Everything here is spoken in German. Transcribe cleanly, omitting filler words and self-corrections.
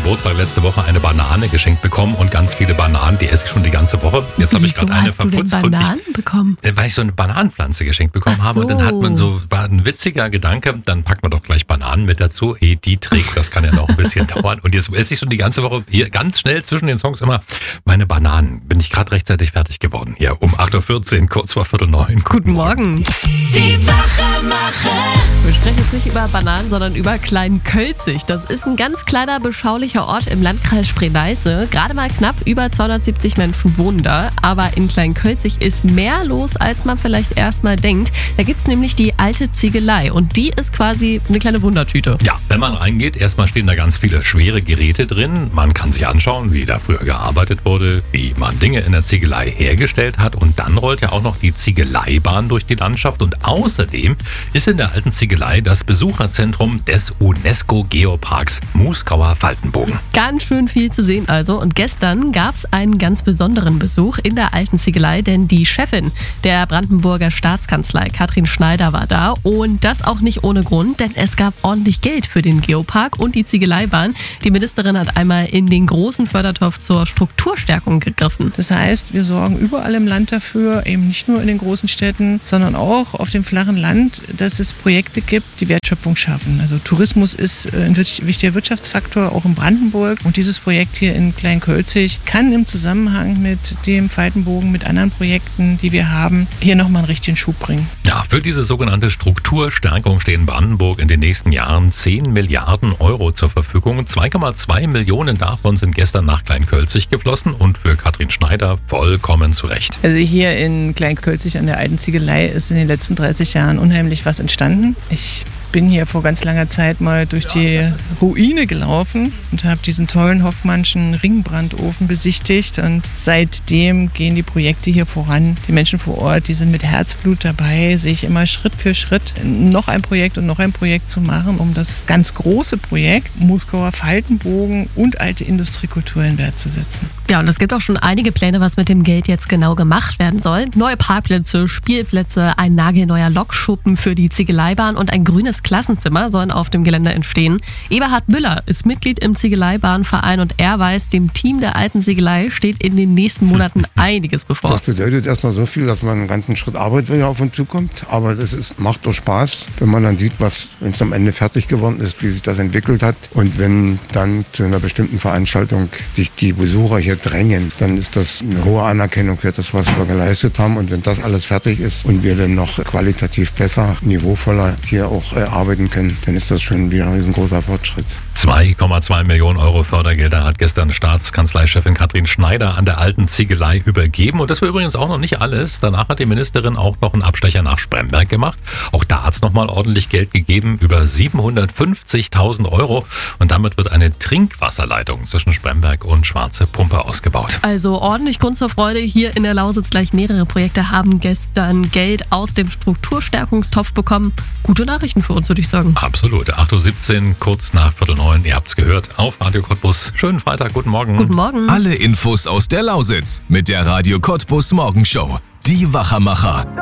Geburtstag letzte Woche eine Banane geschenkt bekommen und ganz viele Bananen, die esse ich schon die ganze Woche. Jetzt habe ich gerade eine verputzt. Hast du denn Bananen bekommen? Weil ich so eine Bananenpflanze geschenkt bekommen habe und dann hat man war ein witziger Gedanke, dann packt man doch gleich Bananen mit dazu. Die trägt, das kann ja noch ein bisschen dauern. Und jetzt esse ich schon die ganze Woche hier ganz schnell zwischen den Songs immer meine Bananen. Bin ich gerade rechtzeitig fertig geworden hier um 8.14 Uhr, kurz vor 8:45. Guten Morgen. Die Wachmacher. Wir sprechen jetzt nicht über Bananen, sondern über Kleinkölzig. Das ist ein ganz kleiner, beschaulicher Ort im Landkreis Spree-Neiße. Gerade mal knapp über 270 Menschen wohnen da. Aber in Kleinkölzig ist mehr los, als man vielleicht erstmal denkt. Da gibt's nämlich die alte Ziegelei und die ist quasi eine kleine Wundertüte. Ja, wenn man reingeht, erstmal stehen da ganz viele schwere Geräte drin. Man kann sich anschauen, wie da früher gearbeitet wurde, wie man Dinge in der Ziegelei hergestellt hat. Und dann rollt ja auch noch die Ziegeleibahn durch die Landschaft. Und außerdem ist in der alten Ziegelei das Besucherzentrum des UNESCO-Geoparks Muskauer Faltenbogen. Ganz schön viel zu sehen also. Und gestern gab es einen ganz besonderen Besuch in der alten Ziegelei, denn die Chefin der Brandenburger Staatskanzlei, Katrin Schneider, war da. Und das auch nicht ohne Grund, denn es gab ordentlich Geld für den Geopark und die Ziegeleibahn. Die Ministerin hat einmal in den großen Fördertopf zur Strukturstärkung gegriffen. Das heißt, wir sorgen überall im Land dafür, eben nicht nur in den großen Städten, sondern auch auf dem flachen Land, dass es Projekte gibt, die Wertschöpfung schaffen. Also Tourismus ist ein wichtiger Wirtschaftsfaktor, auch in Brandenburg. Und dieses Projekt hier in Kleinkölzig kann im Zusammenhang mit dem Faltenbogen, mit anderen Projekten, die wir haben, hier nochmal einen richtigen Schub bringen. Ja, für diese sogenannte Strukturstärkung stehen Brandenburg in den nächsten Jahren 10 Milliarden Euro zur Verfügung. 2,2 Millionen davon sind gestern nach Kleinkölzig geflossen und für Katrin Schneider vollkommen zu Recht. Also hier in Kleinkölzig an der alten Ziegelei ist in den letzten 30 Jahren unheimlich was entstanden. Ich bin hier vor ganz langer Zeit mal durch die Ruine gelaufen und habe diesen tollen Hoffmannschen Ringbrandofen besichtigt und seitdem gehen die Projekte hier voran. Die Menschen vor Ort, die sind mit Herzblut dabei, sich immer Schritt für Schritt noch ein Projekt zu machen, um das ganz große Projekt Muskauer Faltenbogen und alte Industriekultur in Wert zu setzen. Ja, und es gibt auch schon einige Pläne, was mit dem Geld jetzt genau gemacht werden soll. Neue Parkplätze, Spielplätze, ein nagelneuer Lokschuppen für die Ziegeleibahn und ein grünes Klassenzimmer sollen auf dem Gelände entstehen. Eberhard Müller ist Mitglied im Ziegeleibahnverein und er weiß, dem Team der alten Ziegelei steht in den nächsten Monaten einiges bevor. Das bedeutet erstmal so viel, dass man einen ganzen Schritt Arbeit wieder auf uns zukommt. Aber macht doch Spaß, wenn man dann sieht, wenn es am Ende fertig geworden ist, wie sich das entwickelt hat. Und wenn dann zu einer bestimmten Veranstaltung sich die Besucher hier drängen, dann ist das eine hohe Anerkennung für das, was wir geleistet haben. Und wenn das alles fertig ist und wir dann noch qualitativ besser, niveauvoller hier auch arbeiten können, dann ist das schon wieder ein riesengroßer Fortschritt. 2,2 Millionen Euro Fördergelder hat gestern Staatskanzleichefin Katrin Schneider an der alten Ziegelei übergeben. Und das war übrigens auch noch nicht alles. Danach hat die Ministerin auch noch einen Abstecher nach Spremberg gemacht. Auch da hat es nochmal ordentlich Geld gegeben, über 750.000 Euro. Und damit wird eine Trinkwasserleitung zwischen Spremberg und Schwarze Pumpe ausgebaut. Also ordentlich Grund zur Freude. Hier in der Lausitz gleich mehrere Projekte haben gestern Geld aus dem Strukturstärkungstopf bekommen. Gute Nachrichten für uns, würde ich sagen. Absolut. 8.17 Uhr, kurz nach 8:45. Ihr habt's gehört auf Radio Cottbus. Schönen Freitag, guten Morgen. Guten Morgen. Alle Infos aus der Lausitz mit der Radio Cottbus Morgenshow. Die Wachmacher.